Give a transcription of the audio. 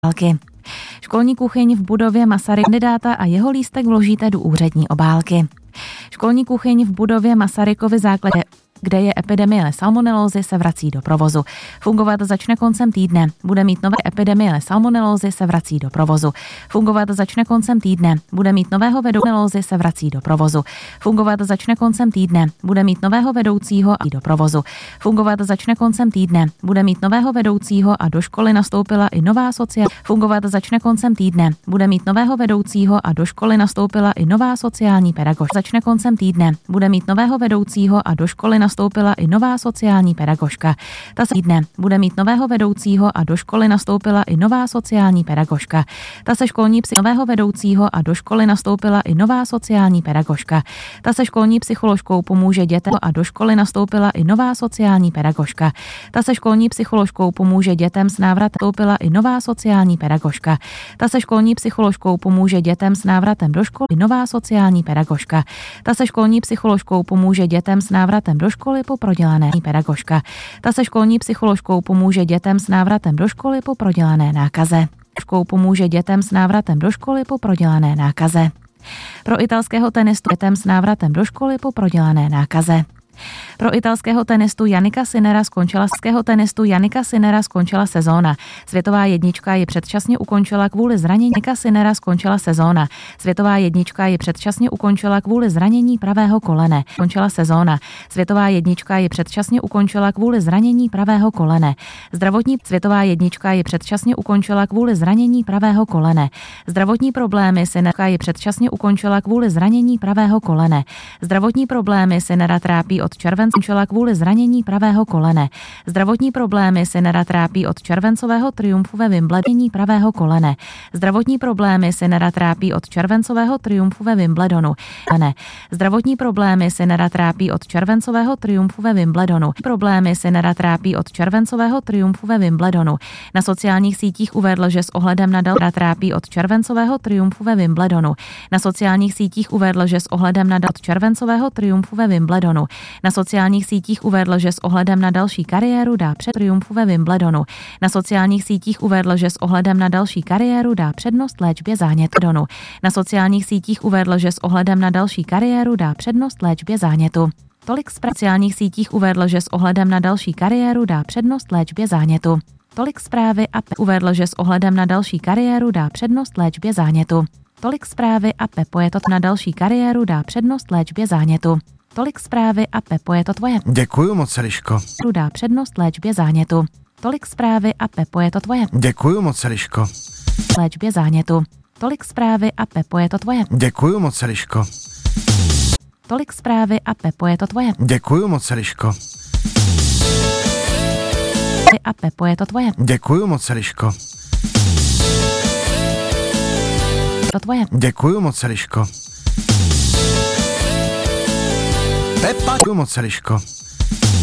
obálky. Školní kuchyň v budově Masaryk kandidáta a jeho lístek vložíte do úřední obálky. Školní kuchyň v budově Masarykovy základě, kde je epidemie salmonelózy, se vrací do provozu. Fungovat začne koncem týdne. Bude mít nové epidemie salmonelózy, se vrací do provozu. Fungovat začne koncem týdne. Bude mít nového vedoucího, se vrací do provozu. Fungovat začne koncem týdne. Bude mít nového vedoucího a do provozu. Fungovat začne koncem týdne. Bude mít nového vedoucího a do školy nastoupila i nová Fungovat začne koncem týdne. Bude mít nového vedoucího a do školy nastoupila i nová sociální pedagožka. Začne koncem týdne. Bude mít nového vedoucího a do školy nastoupila i nová sociální pedagožka. Ta se týdne bude mít nového vedoucího a do školy nastoupila i nová sociální pedagožka. Ta se školní nového vedoucího a do školy nastoupila i nová sociální pedagožka. Ta se školní psycholožkou pomůže dětem a do školy nastoupila i nová sociální pedagožka. Ta se školní psycholožkou pomůže dětem s návratem nastoupila i nová sociální pedagožka. Ta se školní psycholožkou pomůže dětem s návratem do školy i nová sociální pedagožka. Ta se školní psycholožkou pomůže dětem s návratem do školy po prodělané pedagožka. Ta se školní psycholožkou pomůže dětem s návratem do školy po prodělané nákaze. Pomůže dětem s návratem do školy po prodělané nákaze. Pro italského tenistu dětem s návratem do školy po prodělané nákaze. Pro italského tenistu Jannika Sinnera skončila sezóna. Světová jednička ji předčasně ukončila kvůli zranění. Světová jednička ji předčasně ukončila kvůli zranění pravého kolene. Světová jednička ji předčasně ukončila kvůli zranění pravého kolene. Světová jednička ji předčasně ukončila kvůli zranění pravého kolene. Zdravotní problémy Sinnera ji předčasně ukončila kvůli zranění pravého kolene. Zdravotní problémy Sinnera trápí od července kvůli zranění pravého kolene. Zdravotní problémy Sinnera trápí od červencového triumfu ve Wimbledonu pravého kolene. Zdravotní problémy Sinnera trápí od červencového triumfu ve Wimbledonu. Zdravotní problémy Sinnera trápí od červencového triumfu ve Wimbledonu. Problémy Sinnera trápí od červencového triumfu ve Wimbledonu. Na sociálních sítích uvedl, že s ohledem na trápí od červencového triumfu ve Wimbledonu. Na sociálních sítích uvedl, že s ohledem na červencového triumfu ve Wimbledonu. Na sociálních sítích uvedl, že s ohledem na další kariéru dá před triumfu ve Wimbledonu. Na sociálních sítích uvedl, že s ohledem na další kariéru dá přednost léčbě zánětu. Na sociálních sítích uvedl, že s ohledem na další kariéru dá přednost léčbě zánětu. Tolik z sociálních sítích uvedl, že s ohledem na další kariéru dá přednost léčbě zánětu. Tolik zprávy a uvedl, že s ohledem na další kariéru dá přednost léčbě zánětu. Tolik zprávy a Pepo je to na další kariéru dá přednost léčbě zánětu. Tolik zprávy a Pepo je to tvoje. Děkuju moc, Eliško. Dá přednost léčbě zánětu. Tolik zprávy a Pepo je to tvoje. Děkuju moc, Eliško. Léčbě zánětu. Tolik zprávy a Pepo je to tvoje. Děkuju moc, Eliško. Tolik zprávy a Pepo je to tvoje. Děkuju moc, Eliško. A Pepo je to tvoje. Děkuju moc, Eliško. To tvoje. Děkuju moc, Eliško. Pepa, děkuju moc, Eliško.